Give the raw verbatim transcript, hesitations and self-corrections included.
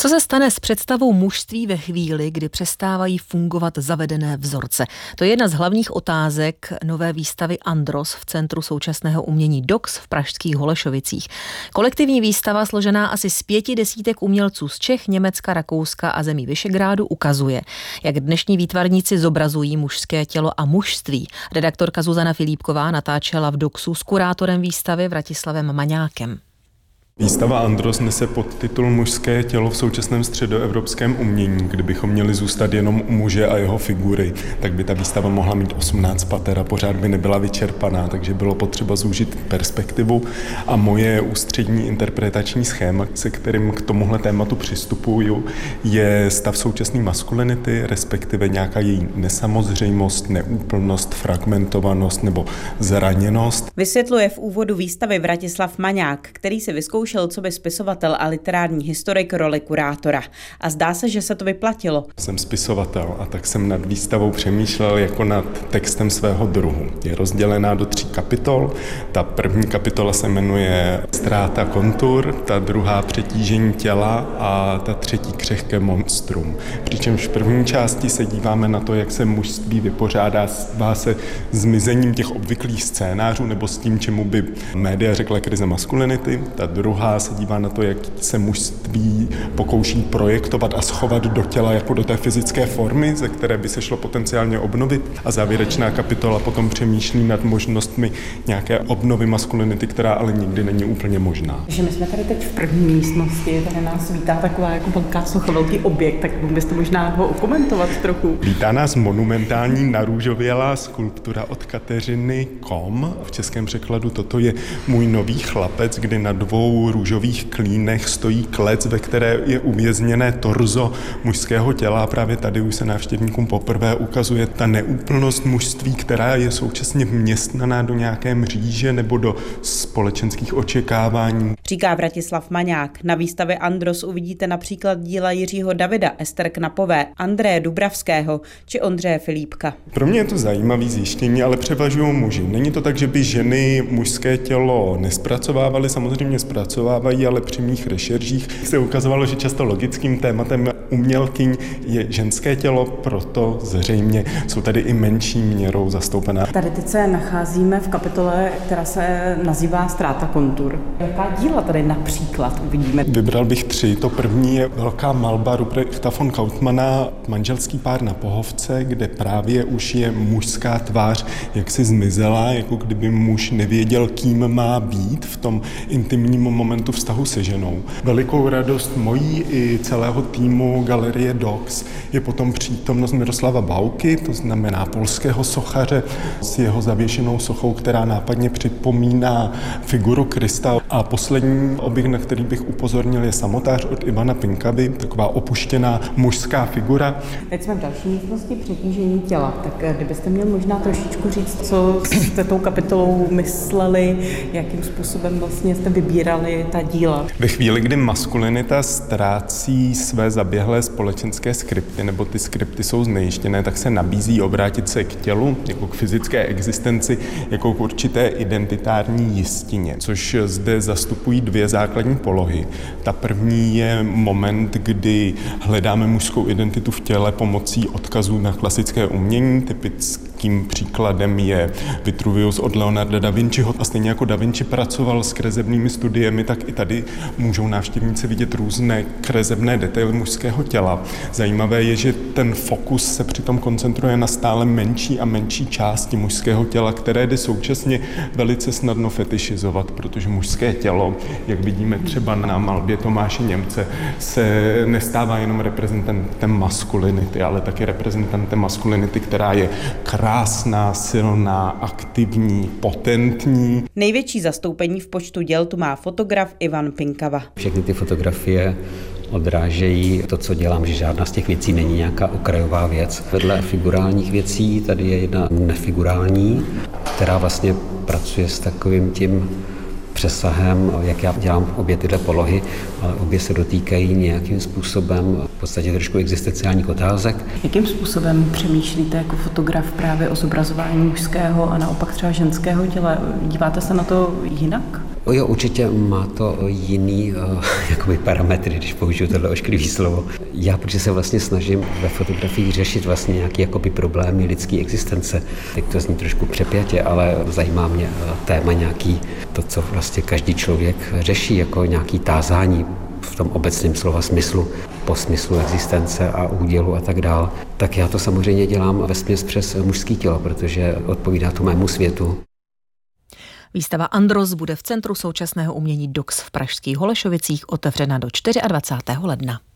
Co se stane s představou mužství ve chvíli, kdy přestávají fungovat zavedené vzorce? To je jedna z hlavních otázek nové výstavy Andros v Centru současného umění D O X v pražských Holešovicích. Kolektivní výstava složená asi z pěti desítek umělců z Čech, Německa, Rakouska a zemí Visegrádu ukazuje, jak dnešní výtvarníci zobrazují mužské tělo a mužství. Redaktorka Zuzana Filipková natáčela v D O Xu s kurátorem výstavy Vratislavem Maňákem. Výstava Andros nese podtitul Mužské tělo v současném středoevropském umění. Kdybychom měli zůstat jenom u muže a jeho figury, tak by ta výstava mohla mít osmnáct pater a pořád by nebyla vyčerpaná, takže bylo potřeba zúžit perspektivu a moje ústřední interpretační schéma, se kterým k tomuhle tématu přistupuju, je stav současné maskulinity, respektive nějaká její nesamozřejmost, neúplnost, fragmentovanost nebo zraněnost. Vysvětluje v úvodu výstavy Vratislav Maňák, který si vyzkoušel coby spisovatel a literární historik roli kurátora. A zdá se, že se to vyplatilo. Jsem spisovatel a tak jsem nad výstavou přemýšlel jako nad textem svého druhu. Je rozdělená do tří kapitol. Ta první kapitola se jmenuje Ztráta kontur, ta druhá Přetížení těla a ta třetí Křehké monstrum. Přičemž v první části se díváme na to, jak se mužství vypořádá se zmizením těch obvyklých scénářů nebo s tím, čemu by média řekla krize maskulinity. Ta druhá se dívá na to, jak se mužství pokouší projektovat a schovat do těla jako do té fyzické formy, ze které by se šlo potenciálně obnovit. A závěrečná kapitola potom přemýšlí nad možnostmi nějaké obnovy maskulinity, která ale nikdy není úplně možná. Že my jsme tady teď v první místnosti, tady nás vítá taková jako velká socha, velký objekt, tak byste možná ho okomentovat trochu. Vítá nás monumentální narůžovělá skulptura od Kateřiny Kom. V českém překladu toto je Můj nový chlapec, kdy na dvou růžových klínech stojí klec, ve které je uvězněné torzo mužského těla. Právě tady už se návštěvníkům poprvé ukazuje ta neúplnost mužství, která je současně vměstnaná do nějaké mříže nebo do společenských očekávání. Říká Vratislav Maňák. Na výstavě Andros uvidíte například díla Jiřího Davida, Ester Knapové, Andreje Dubravského či Ondřeje Filipka. Pro mě je to zajímavé zjištění, ale převažují muži. Není to tak, že by ženy mužské tělo nespracovávaly, samozřejmě zpracovávají, ale při mých rešeržích se ukazovalo, že často logickým tématem umělkyň je ženské tělo, proto zřejmě jsou tady i menší měrou zastoupená. Tady teď se nacházíme v kapitole, která se nazývá Ztráta kontur. Jaká díla tady například uvidíme? Vybral bych tři. To první je velká malba Ruprechtha von Kautmanna Manželský pár na Pohovce, kde právě už je mužská tvář jaksi zmizela, jako kdyby muž nevěděl, kým má být v tom intimním momentu vztahu se ženou. Velikou radost mojí i celého týmu Galerie D O X je potom přítomnost Miroslava Bauky, to znamená polského sochaře s jeho zavěšenou sochou, která nápadně připomíná figuru Krista. A poslední objekt, na který bych upozornil, je Samotář od Ivana Pinkavy, taková opuštěná mužská figura. Teď jsme v další místnosti Přetížení těla, tak kdybyste měl možná trošičku říct, co jste tou kapitolou mysleli, jakým způsobem vlastně jste vybírali ta díla. Ve chvíli, kdy maskulinita ztrácí své zaběhlé společenské skripty, nebo ty skripty jsou znejištěné, tak se nabízí obrátit se k tělu, jako k fyzické existenci, jako k určité identitární jistině, což zde zastupují dvě základní polohy. Ta první je moment, kdy hledáme mužskou identitu v těle pomocí odkazů na klasické umění. Typickým příkladem je Vitruvius od Leonarda da Vinciho. A stejně jako da Vinci pracoval s kresebnými studiemi, tak i tady můžou návštěvníci vidět různé kresebné detaily mužského těla. Zajímavé je, že ten fokus se přitom koncentruje na stále menší a menší části mužského těla, které jde současně velice snadno fetišizovat, protože mužské tělo, jak vidíme třeba na malbě Tomáše Němce, se nestává jenom reprezentantem maskulinity, ale taky reprezentantem maskulinity, která je krásná, silná, aktivní, potentní. Největší zastoupení v počtu děl tu má fotograf Ivan Pinkava. Všechny ty fotografie odrážejí to, co dělám, že žádná z těch věcí není nějaká okrajová věc. Vedle figurálních věcí tady je jedna nefigurální, která vlastně pracuje s takovým tím přesahem, jak já dělám obě tyhle polohy, ale obě se dotýkají nějakým způsobem v podstatě trošku existenciálních otázek. Jakým způsobem přemýšlíte jako fotograf právě o zobrazování mužského a naopak třeba ženského těla? Díváte se na to jinak? O jo, určitě má to jiný uh, jakoby parametry, když použiju tohle ošklivý slovo. Já, protože se vlastně snažím ve fotografii řešit vlastně nějaké jakoby problémy lidské existence. Teď to zní trošku přepjatě, ale zajímá mě uh, téma nějaký, to, co vlastně každý člověk řeší, jako nějaký tázání v tom obecném slova smyslu, po smyslu existence a údělu a tak dál. Tak já to samozřejmě dělám vesměs přes mužský tělo, protože odpovídá to mému světu. Výstava Andros bude v Centru současného umění D O X v pražských Holešovicích otevřena do dvacátého čtvrtého ledna.